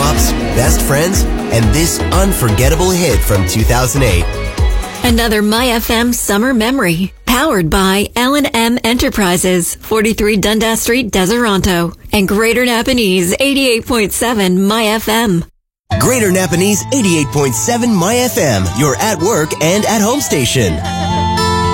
Mops, Best Friends, and this unforgettable hit from 2008. Another My FM summer memory. Powered by L&M Enterprises, 43 Dundas Street, Deseronto, and Greater Napanese 88.7 My FM. Greater Napanese 88.7 My FM, your at work and at home station.